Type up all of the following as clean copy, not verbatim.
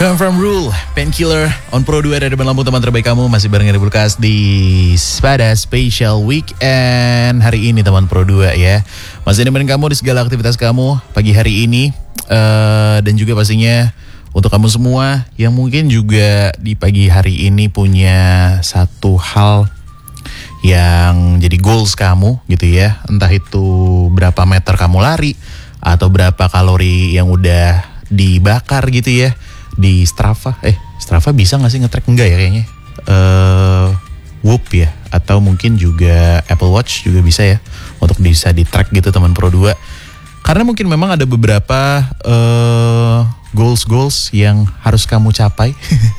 Come From Rule, Painkiller on Pro 2 dari Lampung, teman terbaik kamu. Masih bareng Eri Bulkas di pada Special Weekend hari ini, teman Pro 2 ya. Masih nemenin kamu di segala aktivitas kamu pagi hari ini. Dan juga pastinya untuk kamu semua yang mungkin juga di pagi hari ini punya satu hal yang jadi goals kamu gitu ya. Entah itu berapa meter kamu lari atau berapa kalori yang udah dibakar gitu ya di Strava. Strava bisa gak sih nge-track? Enggak ya kayaknya. Whoop ya, atau mungkin juga Apple Watch juga bisa ya untuk bisa di-track gitu, teman Pro 2. Karena mungkin memang ada beberapa goals yang harus kamu capai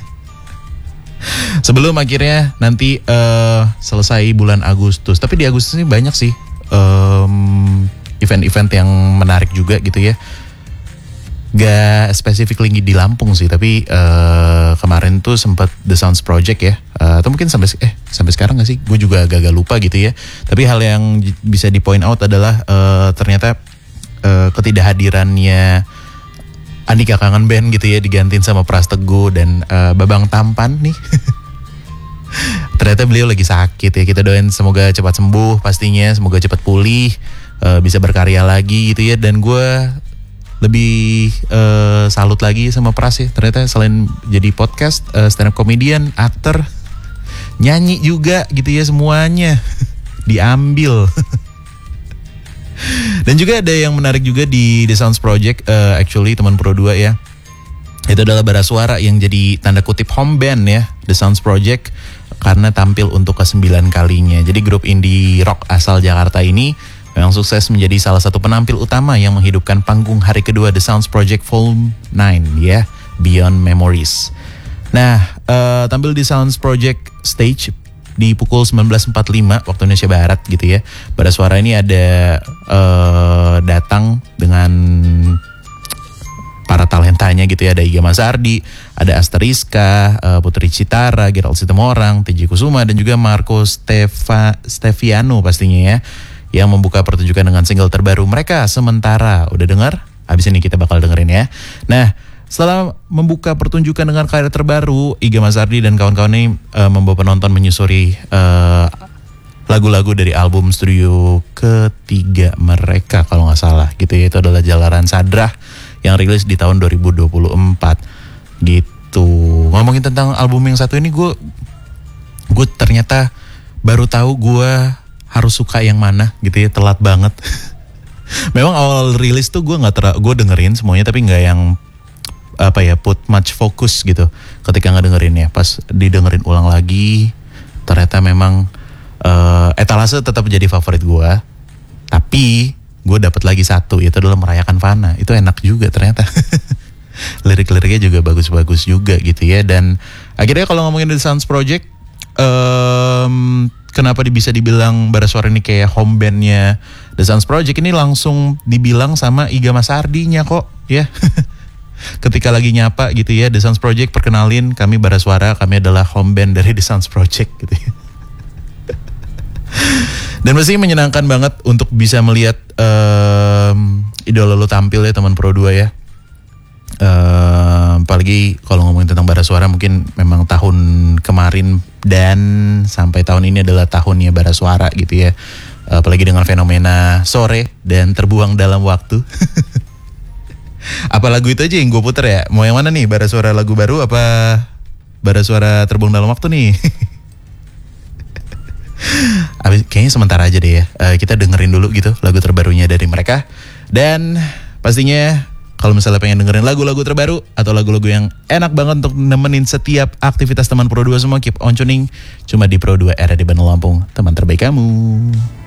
sebelum akhirnya nanti selesai bulan Agustus. Tapi di Agustus ini banyak sih event-event yang menarik juga gitu ya. Gak specifically di Lampung sih, tapi kemarin tuh sempat The Sounds Project ya, atau mungkin sampai sekarang gak sih? Gue juga agak lupa gitu ya. Tapi hal yang bisa di point out adalah ternyata ketidakhadirannya Andika Kangen Band gitu ya, digantiin sama Pras Teguh dan Babang Tampan nih. Ternyata beliau lagi sakit ya. Kita doain semoga cepat sembuh pastinya, semoga cepat pulih, bisa berkarya lagi gitu ya. Dan gue lebih salut lagi sama Pras ya. Ternyata selain jadi podcast, stand up comedian, aktor, nyanyi juga gitu ya, semuanya diambil. Dan juga ada yang menarik juga di The Sounds Project, actually teman Pro 2 ya. Itu adalah bara suara yang jadi tanda kutip home band ya, The Sounds Project, karena tampil untuk ke-9 kalinya. Jadi grup indie rock asal Jakarta ini memang sukses menjadi salah satu penampil utama yang menghidupkan panggung hari kedua The Sounds Project Volume 9 ya, Beyond Memories. Nah, tampil di Sounds Project Stage di pukul 19.45 waktu Indonesia Barat gitu ya. Bara suara ini ada datang dengan para talentanya gitu ya. Ada Iga Masardi, ada Asteriska, Putri Citara, Gerald Sitemorang, TJ Kusuma, dan juga Marco Steviano pastinya ya, yang membuka pertunjukan dengan single terbaru mereka, Sementara. Udah dengar? Habis ini kita bakal dengerin ya. Nah, setelah membuka pertunjukan dengan karya terbaru, Iga Masardi dan kawan-kawan ini membawa penonton menyusuri lagu-lagu dari album studio ketiga mereka kalau gak salah gitu ya. Itu adalah Jalaran Sadrah yang rilis di tahun 2024 gitu. Ngomongin tentang album yang satu ini, gue ternyata baru tahu gue harus suka yang mana gitu ya, telat banget. Memang awal rilis tuh gue dengerin semuanya, tapi nggak yang put much focus gitu ketika ngedengerin ya. Pas didengerin ulang lagi, ternyata memang etalase tetap jadi favorit gue. Tapi gue dapat lagi satu, itu adalah Merayakan Fana. Itu enak juga ternyata. Lirik-liriknya juga bagus-bagus juga gitu ya. Dan akhirnya kalau ngomongin The Sounds Project, kenapa bisa dibilang bara suara ini kayak home bandnya The Sounds Project, ini langsung dibilang sama Iga Masardinya kok ya. Ketika lagi nyapa gitu ya, The Sounds Project, perkenalin kami bara suara, kami adalah home band dari The Sounds Project gitu ya. Dan pasti menyenangkan banget untuk bisa melihat idola lo tampil ya, teman Pro 2 ya. Apalagi kalau ngomongin tentang bara suara, mungkin memang tahun kemarin dan sampai tahun ini adalah tahunnya bara suara gitu ya. Apalagi dengan fenomena Sore dan Terbuang Dalam Waktu. Apa lagu itu aja yang gue puter ya? Mau yang mana nih? Bara suara lagu baru apa bara suara Terbuang Dalam Waktu nih? Kayaknya sementara aja deh ya. Kita dengerin dulu gitu lagu terbarunya dari mereka. Dan pastinya kalau misalnya pengen dengerin lagu-lagu terbaru atau lagu-lagu yang enak banget untuk nemenin setiap aktivitas teman Pro 2 semua, keep on tuning cuma di Pro 2 era di Bandung Lampung, teman terbaik kamu.